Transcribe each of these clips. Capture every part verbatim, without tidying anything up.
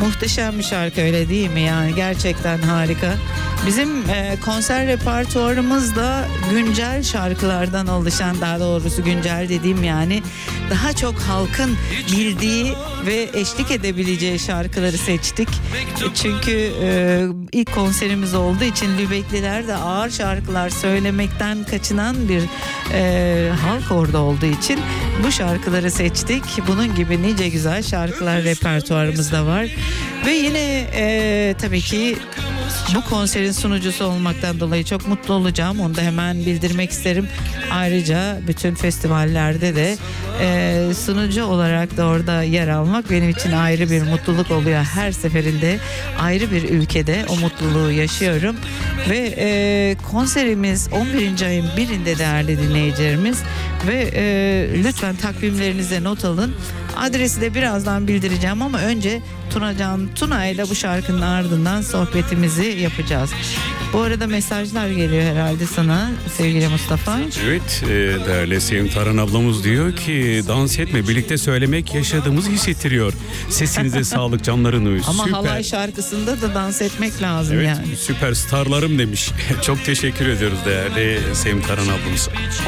Muhteşem bir şarkı, öyle değil mi? Yani gerçekten harika. Bizim e, konser repertuarımız da güncel şarkılardan oluşan, daha doğrusu güncel dediğim yani daha çok halkın bildiği ve eşlik edebileceği şarkıları seçtik. Çünkü e, ilk konserimiz olduğu için Lübekliler de ağır şarkılar söylemekten kaçınan bir e, halk orada olduğu için bu şarkıları seçtik. Bunun gibi nice güzel şarkılar repertuarımızda var. Ve yine e, tabii ki bu konserin sunucusu olmaktan dolayı çok mutlu olacağım. Onu da hemen bildirmek isterim. Ayrıca bütün festivallerde de e, sunucu olarak da orada yer almak benim için ayrı bir mutluluk oluyor. Her seferinde ayrı bir ülkede o mutluluğu yaşıyorum. Ve e, konserimiz on birinci ayın birinde değerli dinleyicilerimiz. Ve e, lütfen takvimlerinize not alın. Adresi de birazdan bildireceğim ama önce Tunacan Tuna ile bu şarkının ardından sohbetimizi yapacağız. Bu arada mesajlar geliyor herhalde sana sevgili Mustafa. Evet, e, değerli Sevim Taran ablamız diyor ki dans etme, birlikte söylemek yaşadığımızı hissettiriyor. Sesinize sağlık canlarını. Ama süper. halay şarkısında da dans etmek lazım Evet, yani. süperstarlarım demiş. Çok teşekkür ediyoruz değerli Sevim Taran ablamız.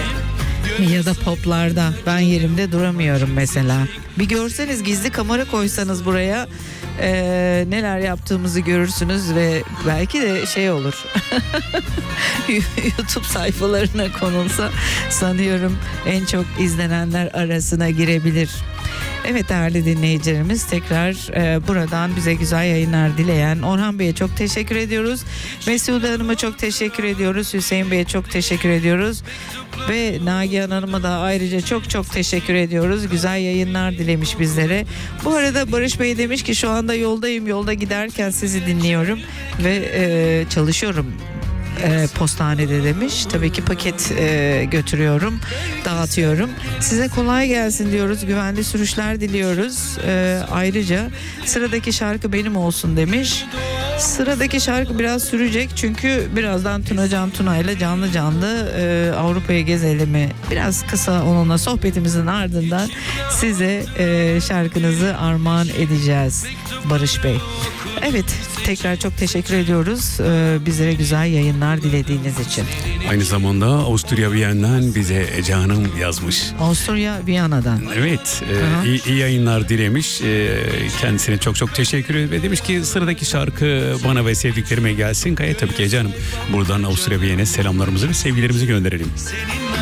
Ya da poplarda ben yerimde duramıyorum mesela. Bir görseniz, gizli kamera koysanız buraya e, neler yaptığımızı görürsünüz ve belki de şey olur. YouTube sayfalarına konulsa sanıyorum en çok izlenenler arasına girebilir. Evet değerli dinleyicilerimiz, tekrar e, buradan bize güzel yayınlar dileyen Orhan Bey'e çok teşekkür ediyoruz. Mesude Hanım'a çok teşekkür ediyoruz. Hüseyin Bey'e çok teşekkür ediyoruz. Ve Nagihan Hanım'a da ayrıca çok çok teşekkür ediyoruz. Güzel yayınlar dilemiş bizlere. Bu arada Barış Bey demiş ki şu anda yoldayım. Yolda giderken sizi dinliyorum ve e, çalışıyorum. E, postanede demiş. Tabii ki paket e, götürüyorum, dağıtıyorum. Size kolay gelsin diyoruz. Güvenli sürüşler diliyoruz. E, ayrıca sıradaki şarkı benim olsun demiş. Sıradaki şarkı biraz sürecek çünkü birazdan Tunacan Tuna ile canlı canlı e, Avrupa'yı gezelim mi? Biraz kısa onunla sohbetimizin ardından size e, şarkınızı armağan edeceğiz Barış Bey. Evet, tekrar çok teşekkür ediyoruz e, bizlere güzel yayınlar dilediğiniz için. Aynı zamanda Avusturya Viyen'den bize Ece Hanım yazmış. Avusturya Viyana'dan. Evet, e, iyi, iyi yayınlar dilemiş. E, kendisine çok çok teşekkür ederim. Demiş ki sıradaki şarkı bana ve sevdiklerime gelsin. Gayet tabii ki Ece Hanım. Buradan Avusturya Viyen'e selamlarımızı ve sevgilerimizi gönderelim.